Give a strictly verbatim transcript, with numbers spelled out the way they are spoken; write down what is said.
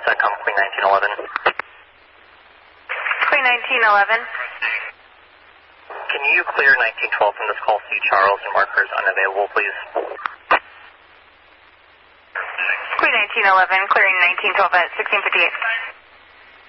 SATCOM Queen nineteen eleven. Queen nineteen eleven. Can you clear nineteen twelve from this call, see Charles and markers unavailable, please? Queen nineteen eleven, clearing nineteen twelve at sixteen fifty-eight.